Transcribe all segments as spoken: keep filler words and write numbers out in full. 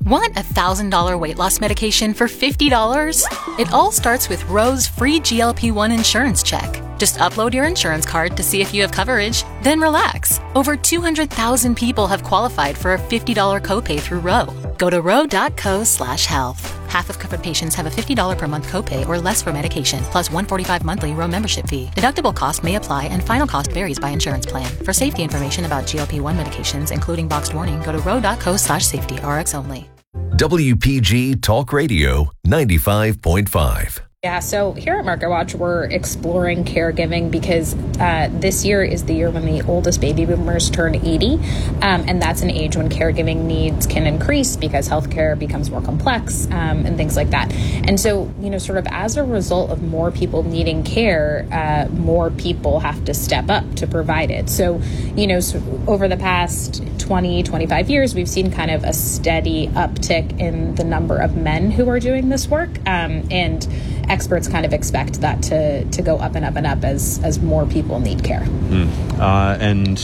Want a one thousand dollars weight loss medication for fifty dollars? It all starts with Roe's free G L P one insurance check. Just upload your insurance card to see if you have coverage, then relax. Over two hundred thousand people have qualified for a fifty dollars copay through Roe. Go to roe.co slash health. Half of covered patients have a fifty dollars per month copay or less for medication, plus one hundred forty-five dollars monthly Roe membership fee. Deductible cost may apply and final cost varies by insurance plan. For safety information about G L P one medications, including boxed warning, go to roe.co slash safety, R X only. W P G Talk Radio ninety-five point five. Yeah, so here at MarketWatch, we're exploring caregiving because uh, this year is the year when the oldest baby boomers turn eighty, um, and that's an age when caregiving needs can increase because healthcare becomes more complex um, and things like that. And so, you know, sort of as a result of more people needing care, uh, more people have to step up to provide it. So, you know, so over the past twenty, twenty-five years, we've seen kind of a steady uptick in the number of men who are doing this work, um, and experts kind of expect that to, to go up and up and up as, as more people need care. Mm. Uh, and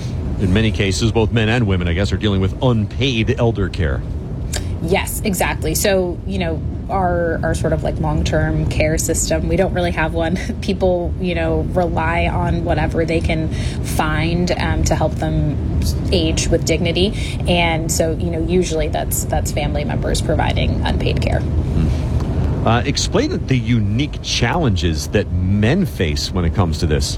in many cases, both men and women, I guess, are dealing with unpaid elder care. Yes, exactly. So, you know, our our sort of like long-term care system, we don't really have one. People, you know, rely on whatever they can find um, to help them age with dignity. And so, you know, usually that's that's family members providing unpaid care. Mm. Uh, explain the unique challenges that men face when it comes to this.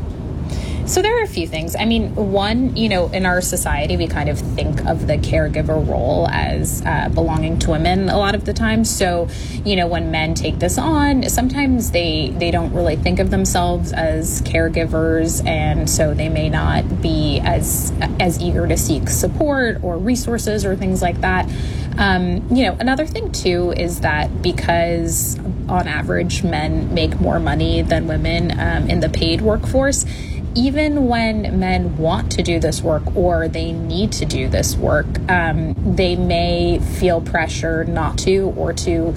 So there are a few things. I mean, one, you know, in our society, we kind of think of the caregiver role as uh, belonging to women a lot of the time. So, you know, when men take this on, sometimes they, they don't really think of themselves as caregivers. And so they may not be as, as eager to seek support or resources or things like that. Um, you know, another thing, too, is that because on average, men make more money than women um, in the paid workforce, even when men want to do this work or they need to do this work, um, they may feel pressure not to or to,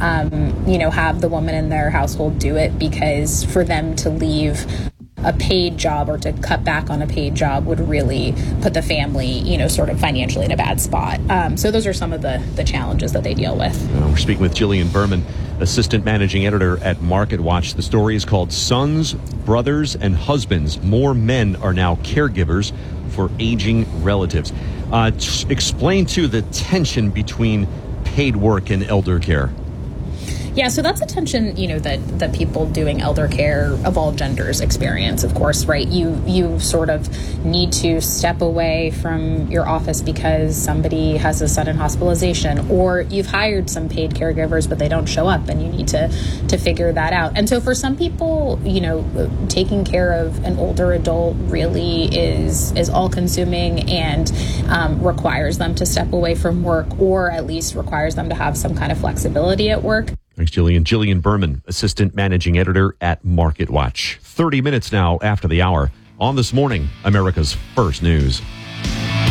um, you know, have the woman in their household do it, because for them to leave a paid job or to cut back on a paid job would really put the family, you know, sort of financially in a bad spot. Um, so those are some of the, the challenges that they deal with. Uh, we're speaking with Jillian Berman, Assistant Managing Editor at MarketWatch. The story is called Sons, Brothers, and Husbands. More men are now caregivers for aging relatives. Uh, t- explain, too, the tension between paid work and elder care. Yeah, so that's a tension, you know, that, that people doing elder care of all genders experience, of course, right? You you sort of need to step away from your office because somebody has a sudden hospitalization, or you've hired some paid caregivers, but they don't show up, and you need to, to figure that out. And so for some people, you know, taking care of an older adult really is, is all-consuming and um, requires them to step away from work, or at least requires them to have some kind of flexibility at work. Thanks, Jillian. Jillian Berman, Assistant Managing Editor at MarketWatch. thirty minutes now after the hour on This Morning, America's First News.